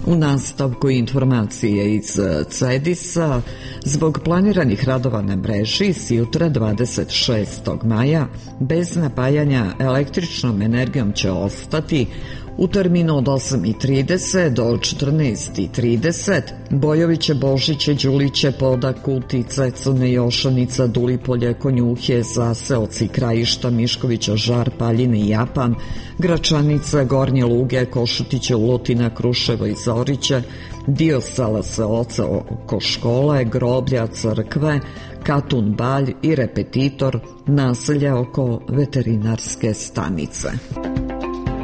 U nastavku informacije iz CEDIS-a, zbog planiranih radova na mreži s jutra 26. maja bez napajanja električnom energijom će ostati u terminu od 8:30 do 14:30 Bojoviće, Božiće, Đuliće, Poda, Kuti, Cecune, Jošanica, Dulipolje, Konjuhje, Zaseoci, Krajišta, Miškovića, Žar, Paljine i Japan, Gračanica, Gornje Luge, Košutiće, Ulotina, Kruševo i Zoriće, dio sela Seoca oko škole, groblja, crkve, Katun, Balj i Repetitor, naselje oko veterinarske stanice.